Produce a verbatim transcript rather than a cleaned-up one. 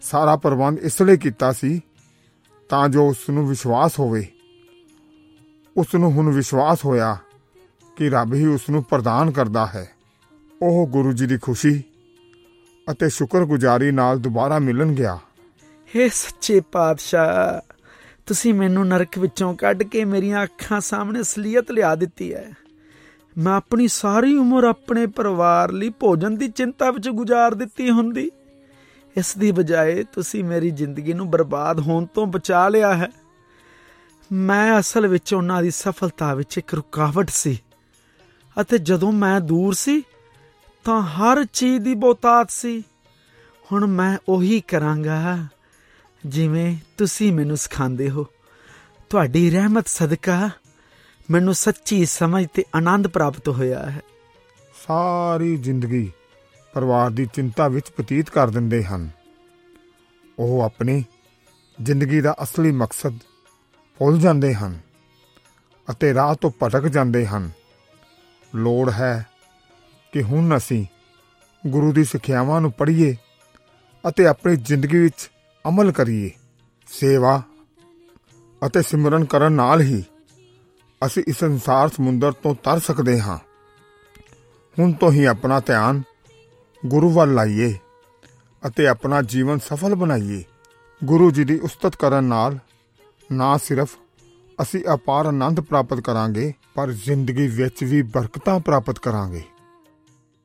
ਸਾਰਾ ਪ੍ਰਬੰਧ ਇਸ ਲਈ ਕੀਤਾ ਸੀ ਤਾਂ ਜੋ ਉਸ ਨੂੰ ਵਿਸ਼ਵਾਸ ਹੋਵੇ। ਉਸ ਨੂੰ ਹੁਣ ਵਿਸ਼ਵਾਸ ਹੋਇਆ ਕਿ ਰੱਬ ਹੀ ਉਸ ਨੂੰ ਪ੍ਰਦਾਨ ਕਰਦਾ ਹੈ। ਉਹ ਗੁਰੂ ਜੀ ਦੀ ਖੁਸ਼ੀ ਅਤੇ ਸ਼ੁਕਰਗੁਜ਼ਾਰੀ ਨਾਲ ਦੁਬਾਰਾ ਮਿਲਣ ਗਿਆ। ਹੇ ਸੱਚੇ ਪਾਤਸ਼ਾਹ, ਤੁਸੀਂ ਮੈਨੂੰ ਨਰਕ ਵਿੱਚੋਂ ਕੱਢ ਕੇ ਮੇਰੀਆਂ ਅੱਖਾਂ ਸਾਹਮਣੇ ਅਸਲੀਅਤ ਲਿਆ ਦਿੱਤੀ ਹੈ। ਮੈਂ ਆਪਣੀ ਸਾਰੀ ਉਮਰ ਆਪਣੇ ਪਰਿਵਾਰ ਲਈ ਭੋਜਨ ਦੀ ਚਿੰਤਾ ਵਿੱਚ ਗੁਜ਼ਾਰ ਦਿੱਤੀ ਹੁੰਦੀ। ਇਸ ਦੀ ਬਜਾਏ ਤੁਸੀਂ ਮੇਰੀ ਜ਼ਿੰਦਗੀ ਨੂੰ ਬਰਬਾਦ ਹੋਣ ਤੋਂ ਬਚਾ ਲਿਆ ਹੈ। ਮੈਂ ਅਸਲ ਵਿੱਚ ਉਹਨਾਂ ਦੀ ਸਫਲਤਾ ਵਿੱਚ ਇੱਕ ਰੁਕਾਵਟ ਸੀ, ਅਤੇ ਜਦੋਂ ਮੈਂ ਦੂਰ ਸੀ ਤਾਂ ਹਰ ਚੀਜ਼ ਦੀ ਬਹੁਤਾਤ ਸੀ। ਹੁਣ ਮੈਂ ਉਹੀ ਕਰਾਂਗਾ ਜਿਵੇਂ ਤੁਸੀਂ ਮੈਨੂੰ ਸਿਖਾਉਂਦੇ ਹੋ। ਤੁਹਾਡੀ ਰਹਿਮਤ ਸਦਕਾ ਮੈਨੂੰ ਸੱਚੀ ਸਮਝ ਤੇ ਆਨੰਦ ਪ੍ਰਾਪਤ ਹੋਇਆ ਹੈ। ਸਾਰੀ ਜ਼ਿੰਦਗੀ ਪਰਿਵਾਰ ਦੀ ਚਿੰਤਾ ਵਿੱਚ ਬਤੀਤ ਕਰ ਦਿੰਦੇ ਹਨ। ਉਹ ਆਪਣੀ ਜ਼ਿੰਦਗੀ ਦਾ ਅਸਲੀ ਮਕਸਦ ਭੁੱਲ ਜਾਂਦੇ ਹਨ ਅਤੇ ਰਾਹ ਤੋਂ ਭਟਕ ਜਾਂਦੇ ਹਨ। ਲੋੜ ਹੈ ਕਿ ਹੁਣ ਅਸੀਂ ਗੁਰੂ ਦੀ ਸਿੱਖਿਆਵਾਂ ਨੂੰ ਪੜ੍ਹੀਏ ਅਤੇ ਆਪਣੀ ਜ਼ਿੰਦਗੀ ਵਿੱਚ ਅਮਲ ਕਰੀਏ। ਸੇਵਾ ਅਤੇ ਸਿਮਰਨ ਕਰਨ ਨਾਲ ਹੀ ਅਸੀਂ ਇਸ ਸੰਸਾਰ ਸਮੁੰਦਰ ਤੋਂ ਤਰ ਸਕਦੇ ਹਾਂ। ਹੁਣ ਤੋਂ ਹੀ ਆਪਣਾ ਧਿਆਨ ਗੁਰੂ ਵੱਲ ਲਾਈਏ ਅਤੇ ਆਪਣਾ ਜੀਵਨ ਸਫਲ ਬਣਾਈਏ। ਗੁਰੂ ਜੀ ਦੀ ਉਸਤਤ ਕਰਨ ਨਾਲ ਨਾ ਸਿਰਫ ਅਸੀਂ ਅਪਾਰ ਆਨੰਦ ਪ੍ਰਾਪਤ ਕਰਾਂਗੇ, ਪਰ ਜ਼ਿੰਦਗੀ ਵਿੱਚ ਵੀ ਬਰਕਤਾਂ ਪ੍ਰਾਪਤ ਕਰਾਂਗੇ।